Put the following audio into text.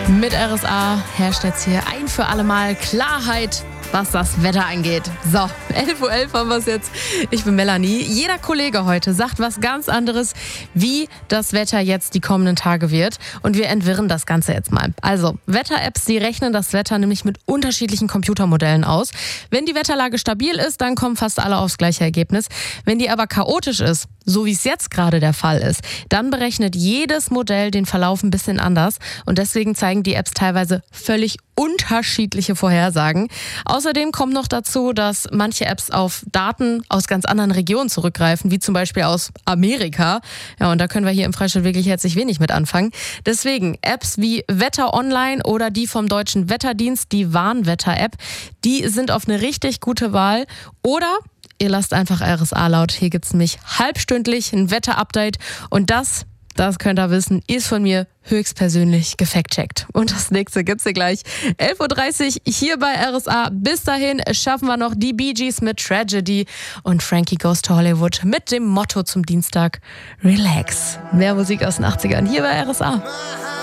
Mit RSA herrscht jetzt hier ein für alle Mal Klarheit, was das Wetter angeht. So, 11:11 Uhr haben wir es jetzt. Ich bin Melanie. Jeder Kollege heute sagt was ganz anderes, wie das Wetter jetzt die kommenden Tage wird. Und wir entwirren das Ganze jetzt mal. Also, Wetter-Apps, die rechnen das Wetter nämlich mit unterschiedlichen Computermodellen aus. Wenn die Wetterlage stabil ist, dann kommen fast alle aufs gleiche Ergebnis. Wenn die aber chaotisch ist, so wie es jetzt gerade der Fall ist, dann berechnet jedes Modell den Verlauf ein bisschen anders. Und deswegen zeigen die Apps teilweise völlig unterschiedliche Vorhersagen. Außerdem kommt noch dazu, dass manche Apps auf Daten aus ganz anderen Regionen zurückgreifen, wie zum Beispiel aus Amerika. Ja, und da können wir hier im Freistaat wirklich herzlich wenig mit anfangen. Deswegen Apps wie Wetter Online oder die vom Deutschen Wetterdienst, die Warnwetter-App, die sind auf eine richtig gute Wahl. Oder ihr lasst einfach RSA laut. Hier gibt's nämlich halbstündlich ein Wetter-Update und das könnt ihr wissen, ist von mir höchstpersönlich gefact-checkt. Und das nächste gibt's hier gleich. 11:30 Uhr hier bei RSA. Bis dahin schaffen wir noch die Bee Gees mit Tragedy und Frankie Goes to Hollywood mit dem Motto zum Dienstag: Relax. Mehr Musik aus den 80ern hier bei RSA.